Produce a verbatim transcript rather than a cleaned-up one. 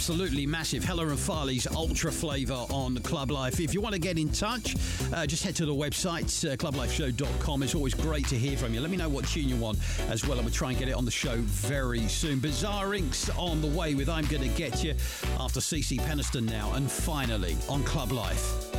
absolutely massive. Hella and Farley's Ultra Flavour on Club Life. If you want to get in touch, uh, just head to the website, uh, club life show dot com. It's always great to hear from you. Let me know what tune you want as well, and we'll try and get it on the show very soon. Bizarre Inks on the way with I'm Gonna Get You after C C Peniston now, and finally on Club Life.